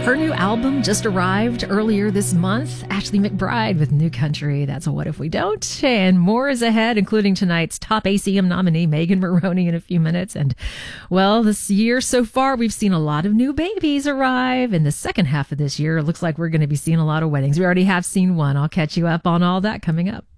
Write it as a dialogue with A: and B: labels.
A: Her new album just arrived earlier this month. Ashley McBryde with New Country. That's a What If We Don't. And more is ahead, including tonight's top ACM nominee, Megan Maroney, in a few minutes. And, well, this year so far, we've seen a lot of new babies arrive. In the second half of this year, it looks like we're going to be seeing a lot of weddings. We already have seen one. I'll catch you up on all that coming up.